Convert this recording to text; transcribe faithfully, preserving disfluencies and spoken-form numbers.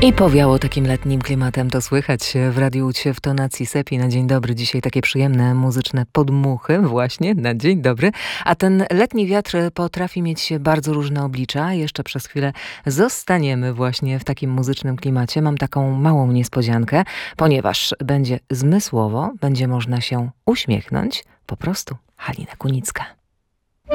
I powiało takim letnim klimatem, to słychać w Radiu Ucie w tonacji Sepi na dzień dobry. Dzisiaj takie przyjemne muzyczne podmuchy właśnie na dzień dobry. A ten letni wiatr potrafi mieć bardzo różne oblicza. Jeszcze przez chwilę zostaniemy właśnie w takim muzycznym klimacie. Mam taką małą niespodziankę, ponieważ będzie zmysłowo, będzie można się uśmiechnąć. Po prostu Halina Kunicka.